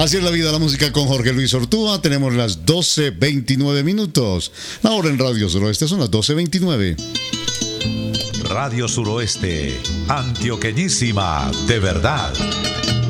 Así es la vida, la música con Jorge Luis Ortúa. Tenemos las 12:29 minutos. Ahora en Radio Suroeste son las 12:29. Radio Suroeste, antioqueñísima de verdad.